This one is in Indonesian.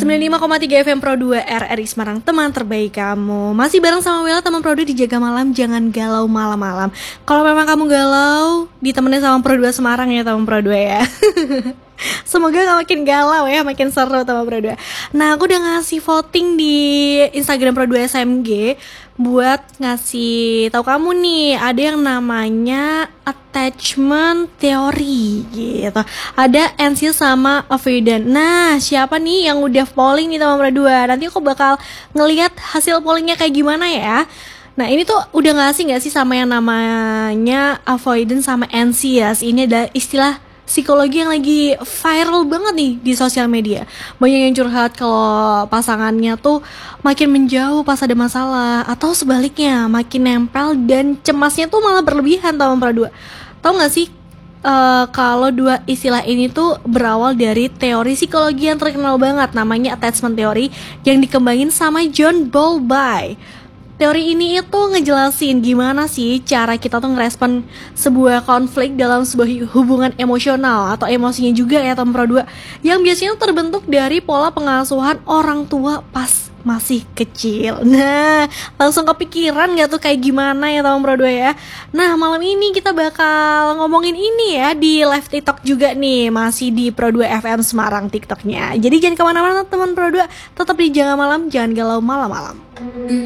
95,3 FM Pro 2 RRI Semarang, teman terbaik kamu. Masih bareng sama Wela, teman Pro 2 di Jaga Malam. Jangan galau malam-malam. Kalau memang kamu galau, ditemenin sama Pro 2 Semarang ya, teman Pro 2 ya. Semoga gak makin galau ya, makin seru teman Pro 2. Nah, aku udah ngasih voting di Instagram Pro 2 SMG buat ngasih tahu kamu nih, ada yang namanya attachment theory gitu. Ada anxious sama avoidant. Nah, siapa nih yang udah polling nih teman Pro 2? Nanti aku bakal ngelihat hasil pollingnya kayak gimana ya. Nah, ini tuh udah ngasih gak sih sama yang namanya avoidant sama anxious? Ini ada istilah psikologi yang lagi viral banget nih di sosial media. Banyak yang curhat kalau pasangannya tuh makin menjauh pas ada masalah, atau sebaliknya makin nempel dan cemasnya tuh malah berlebihan teman Pro 2. Tahu gak sih kalau dua istilah ini tuh berawal dari teori psikologi yang terkenal banget, namanya attachment theory, yang dikembangin sama John Bowlby. Teori ini itu ngejelasin gimana sih cara kita tuh ngerespon sebuah konflik dalam sebuah hubungan emosional atau emosinya juga ya teman Pro 2, yang biasanya terbentuk dari pola pengasuhan orang tua pas masih kecil. Nah, langsung kepikiran gak tuh kayak gimana ya teman Pro 2 ya. Nah, malam ini kita bakal ngomongin ini ya di live TikTok juga nih, masih di Pro 2 FM Semarang TikToknya. Jadi jangan kemana-mana teman Pro 2, tetap di Jaga Malam, jangan galau malam-malam.